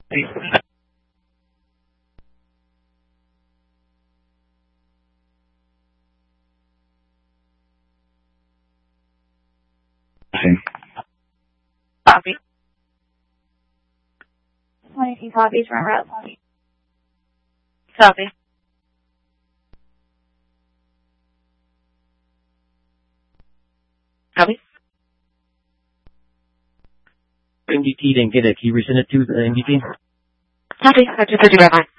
Copy. 22 copies from route 20. Copy. Copy. MDT, then get a key resend it to the MDT. Copy. That's just a direct line.